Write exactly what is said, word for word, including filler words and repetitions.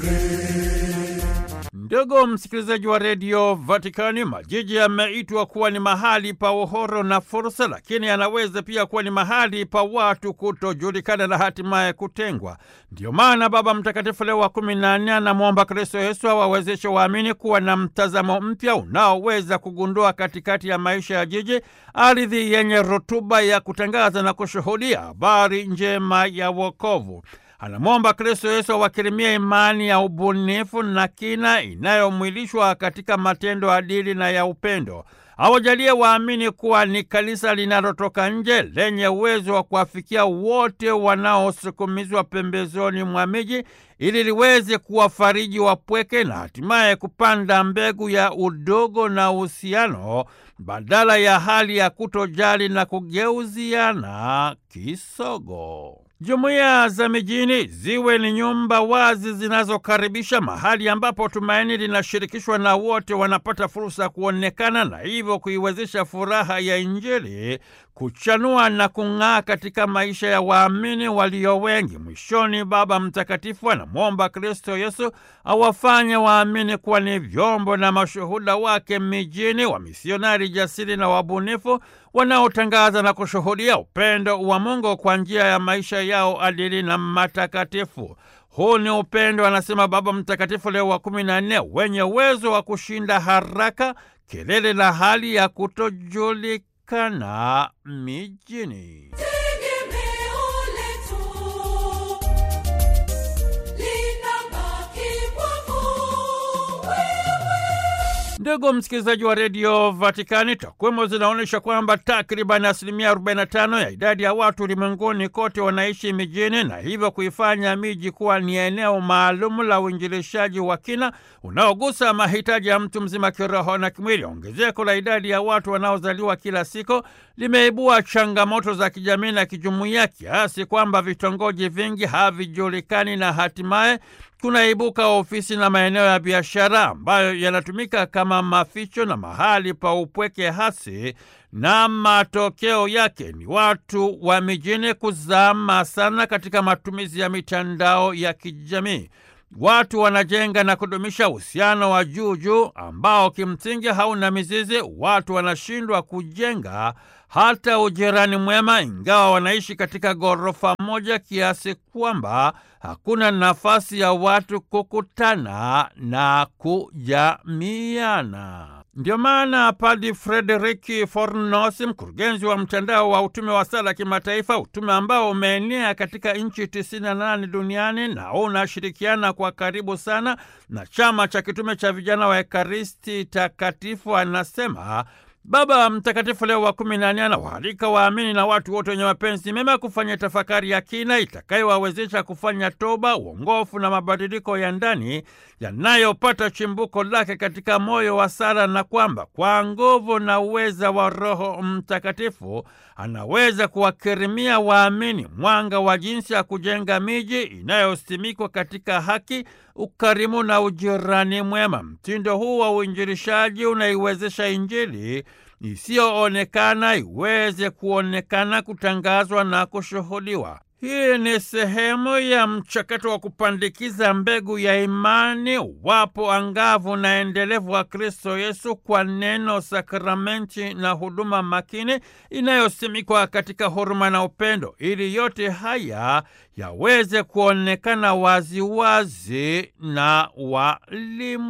Ndugu msikilizaji wa redio Vatikani, majiji yameitwa kuwa ni mahali pa uhuru na fursa, lakini yanaweza pia kuwa ni mahali pa watu kutojulikana na hatimaye kutengwa. Ndiyo maana Baba Mtakatifu Leo wa kumi na nne anamwomba Kristo Yesu awawezeshe waamini kuwa na mtazamo mpya unaoweza kugundua katikati ya maisha ya jiji ardhi yenye rutuba ya kutangaza na kushuhudia habari njema ya wokovu. Anamwomba Kristo Yesu awakirimie imani ya ubunifu na kina inayomwilishwa katika matendo adili na ya upendo. Awajalie waamini kuwa ni kanisa linalotoka nje lenye uwezo wa kuwafikia wote wanaosukumizwa pembezoni mwa miji ili liweze kuwafariji wapweke na hatimaye kupanda mbegu ya udogo na uhusiano badala ya hali ya kutojali na kugeuziana kisogo. Jumuiya za mijini ziwe ni nyumba wazi zinazokaribisha, mahali ambapo tumaini linashirikishwa na wote wanapata fursa kuonekana, na hivyo kuiwezesha furaha ya Injili kuchanua na kung'aa katika maisha ya waamini walio wengi. Mwishoni, Baba Mtakatifu anamwomba Kristo Yesu awafanye waamini kuwa ni vyombo na mashuhuda wake mijini, wa misionari jasiri na wabunifu wanaotangaza na kushuhudia upendo wa Mungu kwa njia ya maisha yao adili na matakatifu. Huu ni upendo, anasema Baba Mtakatifu Leo wa kumi na nne, wenye uwezo wa kushinda haraka kelele na hali ya kutojulikana mijini. Ndugu msikilizaji wa redio Vatikani, takwimu zinaonyesha kwamba takriban asilimia arobaini na tano ya idadi ya watu ulimwenguni kote wanaishi mijini, na hivyo kuifanya miji kuwa ni eneo maalumu la uinjilishaji wa kina unaogusa mahitaji ya mtu mzima kiroho na kimwili. Ongezeko la idadi ya watu wanaozaliwa kila siku limeibua changamoto za kijamii na kijumuiya kiasi kwamba vitongoji vingi havijulikani, na hatimaye kunaibuka ofisi na maeneo ya biashara ambayo yanatumika kama maficho na mahali pa upweke hasi, na matokeo yake ni watu wa mijini kuzama sana katika matumizi ya mitandao ya kijamii. Watu wanajenga na kudumisha uhusiano wa juu juu ambao kimsingi hauna mizizi. Watu wanashindwa kujenga hata ujirani mwema, ingawa wanaishi katika ghorofa moja, kiasi kwamba hakuna nafasi ya watu kukutana na kujamiana. Ndio maana Padre Frederick Fornos, mkurugenzi wa mtandao wa utume wa sala kimataifa, utume ambao umeenea katika nchi tisini na nane duniani na unashirikiana kwa karibu sana na chama cha kitume cha vijana wa Ekaristi Takatifu, anasema Baba Mtakatifu Leo wa kumi na nne anawaalika waamini na watu wote wenye mapenzi mema kufanya tafakari ya kina itakayowawezesha kufanya toba, uongofu na mabadiliko ya ndani yanayopata chimbuko lake katika moyo wa sala, na kwamba kwa nguvu na uweza wa Roho Mtakatifu anaweza kuwakirimia waamini mwanga wa jinsi ya kujenga miji inayosimikwa katika haki, ukarimu na ujirani mwema. Mtindo huu wa uinjilishaji unaiwezesha Injili isiyoonekana iweze kuonekana, kutangazwa na kushuhudiwa. Hii ni sehemu ya mchakato wa kupandikiza mbegu ya imani, wapo angavu na endelevu wa Kristo Yesu kwa neno, sakramenti na huduma makini inayosimikwa katika huruma na upendo, ili yote haya yaweze kuonekana waziwazi na walimu.